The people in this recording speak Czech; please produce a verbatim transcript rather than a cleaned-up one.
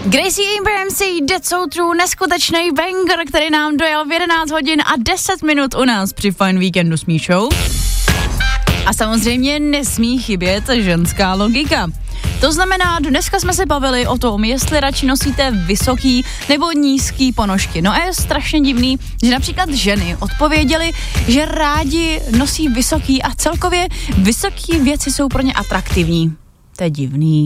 Gracie Abrams, That's So True, neskutečný banger, který nám dojel v jedenáct hodin a deset minut u nás při Fajn víkendu s Míšou. A samozřejmě nesmí chybět ženská logika. To znamená, dneska jsme se bavili o tom, jestli radši nosíte vysoký nebo nízký ponožky. No a je strašně divný, že například ženy odpověděly, že rádi nosí vysoký a celkově vysoký věci jsou pro ně atraktivní. To je divný.